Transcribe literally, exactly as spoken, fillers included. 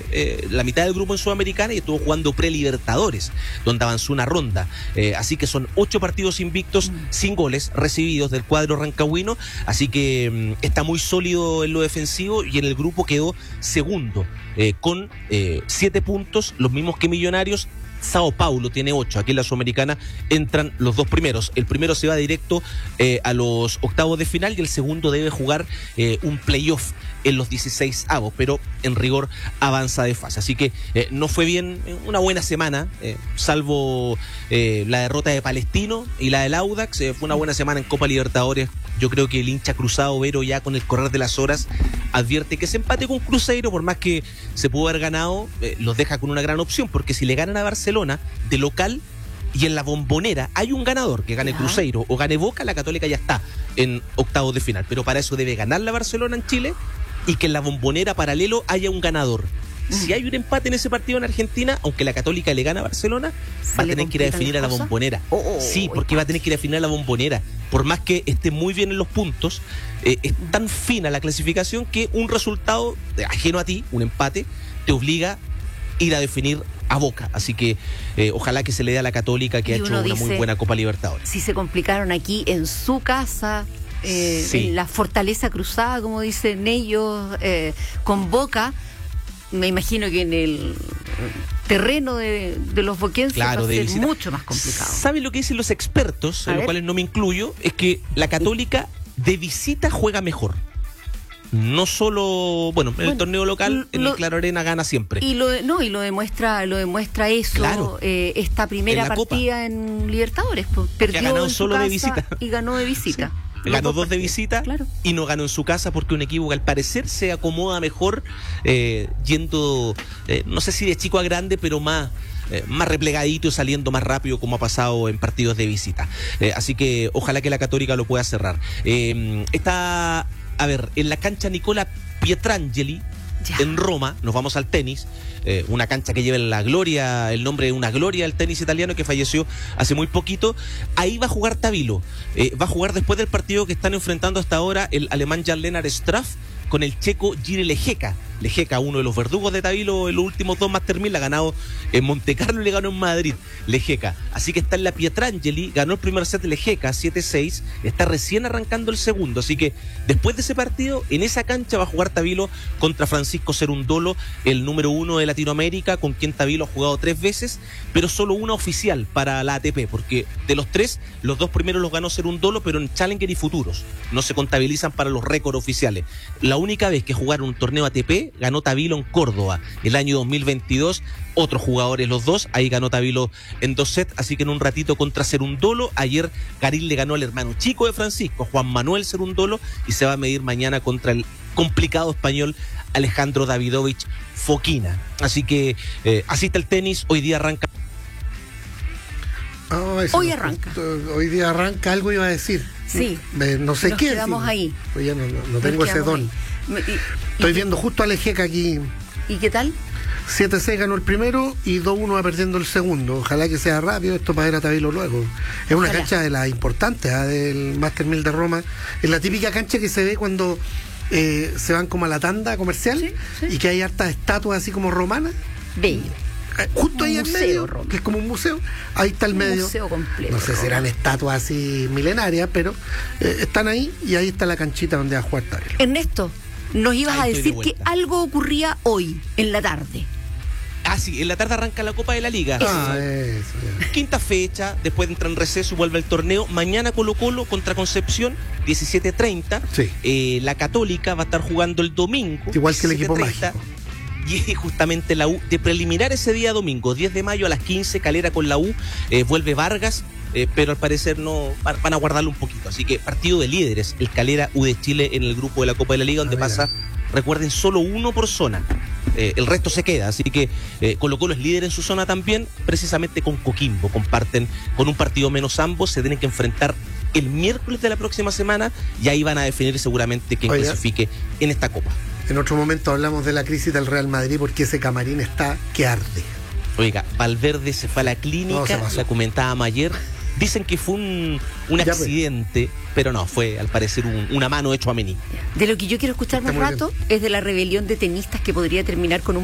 eh, la mitad del grupo en Sudamericana y estuvo jugando pre-Libertadores, donde avanzó una ronda. Eh, así que son ocho partidos invictos, mm. sin goles recibidos del cuadro rancagüino. Así que mm, está muy sólido en lo defensivo y en el grupo quedó segundo, eh, con eh, siete puntos, los mismos que Millonarios. Sao Paulo tiene ocho, aquí en la Sudamericana entran los dos primeros, el primero se va directo eh, a los octavos de final y el segundo debe jugar eh, un playoff en los dieciséis avos, pero en rigor avanza de fase, así que eh, no fue bien, una buena semana, eh, salvo eh, la derrota de Palestino y la del Audax, eh, fue una buena semana en Copa Libertadores. Yo creo que el hincha cruzado Vero ya con el correr de las horas advierte que ese empate con Cruzeiro, por más que se pudo haber ganado, eh, los deja con una gran opción, porque si le ganan a Barcelona de local y en la Bombonera hay un ganador, que gane Cruzeiro o gane Boca, la Católica ya está en octavos de final, pero para eso debe ganar la Barcelona en Chile y que en la Bombonera paralelo haya un ganador. Si hay un empate en ese partido en Argentina, aunque la Católica le gana a Barcelona, va a tener que ir a definir a la Bombonera. Oh, oh, sí, porque va a tener que ir a definir a la Bombonera. Por más que esté muy bien en los puntos, eh, es tan fina la clasificación que un resultado ajeno a ti, un empate, te obliga a ir a definir a Boca. Así que eh, ojalá que se le dé a la Católica, que y ha hecho una dice, muy buena Copa Libertadores. Si se complicaron aquí en su casa, eh, sí. en la fortaleza cruzada, como dicen ellos, eh, con Boca, me imagino que en el terreno de, de los boquenses claro, va a ser visita. mucho más complicado. ¿Saben lo que dicen los expertos, a en los cuales no me incluyo? Es que la Católica de visita juega mejor. No solo, bueno, en bueno, el torneo local, en lo, el Claro Arena gana siempre. Y lo no, y lo demuestra, lo demuestra eso, claro. eh, esta primera en partida Copa. En Libertadores, pues, perdió ganado en solo su casa de visita. Y ganó de visita. Sí. Ganó dos de visita claro. y no ganó en su casa porque un equipo que al parecer se acomoda mejor eh, yendo, eh, no sé si de chico a grande, pero más, eh, más replegadito y saliendo más rápido como ha pasado en partidos de visita. Eh, así que ojalá que la Católica lo pueda cerrar. Eh, está, a ver, en la cancha Nicola Pietrangeli, ya. en Roma, nos vamos al tenis, eh, una cancha que lleva la gloria, el nombre de una gloria del tenis italiano que falleció hace muy poquito. Ahí va a jugar Tavilo, eh, va a jugar después del partido que están enfrentando hasta ahora el alemán Jan-Lennart Straff con el checo Jiri Lejeka. Lejeka, uno de los verdugos de Tavilo en los últimos dos Master mil, la ha ganado en Montecarlo y le ganó en Madrid, Lejeka. Así que está en la Pietrangeli, ganó el primer set Lejeka, siete seis, está recién arrancando el segundo. Así que después de ese partido, en esa cancha va a jugar Tavilo contra Francisco Cerundolo, el número uno de Latinoamérica, con quien Tavilo ha jugado tres veces, pero solo una oficial para la A T P, porque de los tres, los dos primeros los ganó Cerundolo, pero en Challenger y Futuros. No se contabilizan para los récords oficiales. La única vez que jugaron un torneo A T P, ganó Tavilo en Córdoba el año dos mil veintidós, otros jugadores los dos, ahí ganó Tavilo en dos sets, así que en un ratito contra Cerundolo. Ayer Garín le ganó al hermano chico de Francisco, Juan Manuel Cerundolo, y se va a medir mañana contra el complicado español Alejandro Davidovich Fokina. Así que eh, así está el tenis, hoy día arranca. Oh, hoy arranca. Justo, hoy día arranca, algo iba a decir. Sí. Eh, no sé Nos qué. Quedamos sí, ahí. Pues ya no, no, no tengo ese don. Y, y, Estoy viendo justo a Lejeka aquí. ¿Y qué tal? siete seis ganó el primero y dos uno va perdiendo el segundo. Ojalá que sea rápido esto para ver a Tavilo luego. Es una Ojalá. cancha de las importantes, ¿eh? Del Master mil de Roma. Es la típica cancha que se ve cuando eh, se van como a la tanda comercial, sí, sí. y que hay hartas estatuas así como romanas. Bello. Justo un ahí en medio, Roma. Que es como un museo, ahí está el un medio. Museo completo. No sé Roma. si eran estatuas así milenarias, pero eh, están ahí y ahí está la canchita donde va a jugar Tavilo. Ernesto, nos ibas ahí a decir de que algo ocurría hoy, en la tarde. Ah, sí, en la tarde arranca la Copa de la Liga. Ah, eso, ya. Quinta fecha, después entra en receso y vuelve el torneo. Mañana Colo Colo contra Concepción, diecisiete treinta. Sí. Eh, la Católica va a estar jugando el domingo. Igual que el equipo mágico. Y justamente la U, de preliminar ese día domingo, diez de mayo a las quince, Calera con la U, eh, vuelve Vargas, eh, pero al parecer no van a guardarlo un poquito. Así que partido de líderes, el Calera U de Chile en el grupo de la Copa de la Liga, donde ah, pasa, recuerden, solo uno por zona. Eh, el resto se queda, así que eh, Colo Colo es líder en su zona también, precisamente con Coquimbo, comparten con un partido menos ambos, se tienen que enfrentar el miércoles de la próxima semana y ahí van a definir seguramente quién Oiga. clasifique en esta Copa. En otro momento hablamos de la crisis del Real Madrid porque ese camarín está que arde. Oiga, Valverde se fue a la clínica, no, la comentábamos ayer. Dicen que fue un, un ya, accidente, pues. pero no, fue al parecer un, una mano hecho a Mení. De lo que yo quiero escuchar más rato bien. es de la rebelión de tenistas que podría terminar con un